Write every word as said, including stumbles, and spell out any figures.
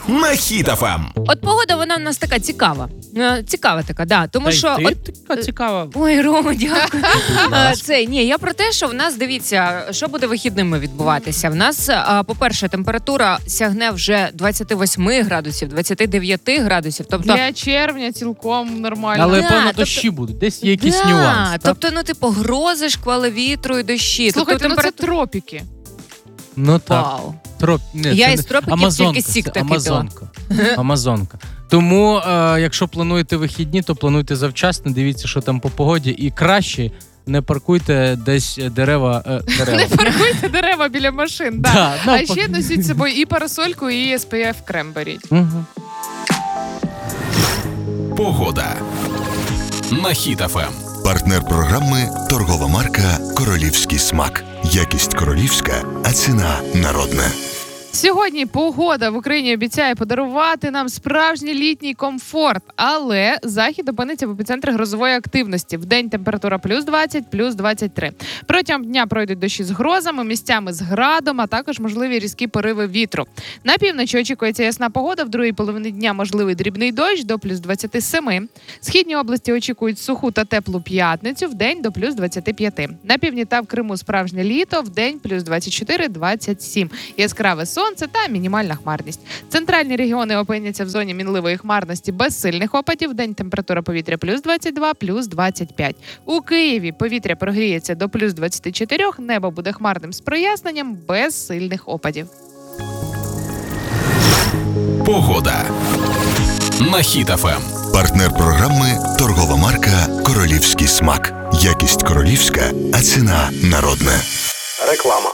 на Хіт еф ем. От погода, вона в нас така цікава. Е, Цікава така, да. Тому Та й що... ти От... така цікава. Ой, Рома, дякую. Е, Це, ні, я про те, що в нас, дивіться, що буде вихідними відбуватися. В нас, а, по-перше, температура сягне вже двадцять вісім градусів, двадцять дев'ять градусів. Тобто... Для червня цілком нормально. Але Да, певно тобто- дощі будуть. Десь є якийсь Да, нюанс. так? тобто, ну, типу, грози, шквали вітру і дощі. Слухайте, тобто, ну це температура... тропіки. Ну так. Вау. Троп... Ні, Я це із не- тропіків Амазонка, тільки сік це такий Амазонка. Амазонка. Тому, е, якщо плануєте вихідні, то плануйте завчасно, дивіться, що там по погоді. І краще не паркуйте десь дерева. Е, дерева. Не паркуйте дерева біля машин. Да. Да, А навпаки. ще носіть з собою і парасольку, і ес пе еф крем беріть. Мгм. Погода на Хіт еф ем. Партнер програми – торгова марка «Королівський смак». Якість королівська, а ціна народна. Сьогодні погода в Україні обіцяє подарувати нам справжній літній комфорт, але захід опиниться в епіцентрі грозової активності. Вдень температура плюс двадцять, плюс двадцять три. Протягом дня пройдуть дощі з грозами, місцями з градом, а також можливі різкі пориви вітру. На півночі очікується ясна погода, в другій половині дня можливий дрібний дощ до плюс двадцять сім. Східні області очікують суху та теплу п'ятницю, вдень до плюс двадцять п'ять. На півдні та в Криму справжнє літо, вдень плюс двадцять чотири - двадцять сім. Яскраве сонце та мінімальна хмарність. Центральні регіони опиняться в зоні мінливої хмарності без сильних опадів. Вдень температура повітря плюс двадцять два, плюс двадцять п'ять. У Києві повітря прогріється до плюс двадцять чотири, небо буде хмарним з проясненням без сильних опадів. Погода на Хіт еф ем. Партнер програми – торгова марка «Королівський смак». Якість королівська, а ціна народна. Реклама.